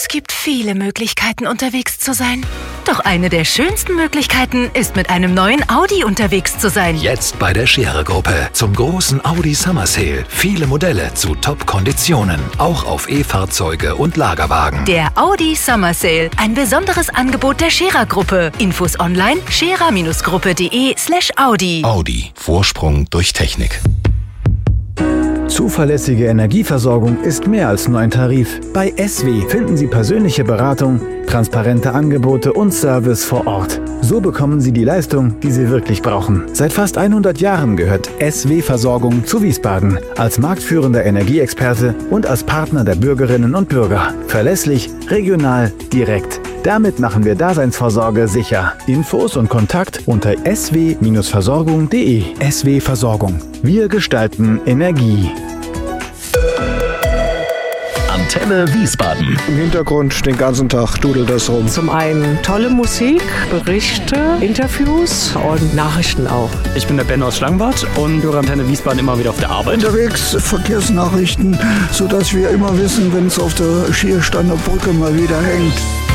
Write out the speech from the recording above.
gibt viele Möglichkeiten, unterwegs zu sein. Doch eine der schönsten Möglichkeiten ist, mit einem neuen Audi unterwegs zu sein. Jetzt bei der Scherer-Gruppe zum großen Audi Summer Sale. Viele Modelle zu Top-Konditionen. Auch auf E-Fahrzeuge und Lagerwagen. Der Audi Summer Sale. Ein besonderes Angebot der Scherer-Gruppe. Infos online scherer-gruppe.de/Audi. Audi. Vorsprung durch Technik. Zuverlässige Energieversorgung ist mehr als nur ein Tarif. Bei SW finden Sie persönliche Beratung, transparente Angebote und Service vor Ort. So bekommen Sie die Leistung, die Sie wirklich brauchen. Seit fast 100 Jahren gehört SW Versorgung zu Wiesbaden. Als marktführender Energieexperte und als Partner der Bürgerinnen und Bürger. Verlässlich, regional, direkt. Damit machen wir Daseinsvorsorge sicher. Infos und Kontakt unter sw-versorgung.de. SW Versorgung. Wir gestalten Energie. Antenne Wiesbaden. Im Hintergrund den ganzen Tag dudelt das rum. Zum einen tolle Musik, Berichte, Interviews und Nachrichten auch. Ich bin der Ben aus Schlangenbad und höre Antenne Wiesbaden immer wieder auf der Arbeit. Unterwegs Verkehrsnachrichten, sodass wir immer wissen, wenn es auf der Schiersteiner Brücke mal wieder hängt.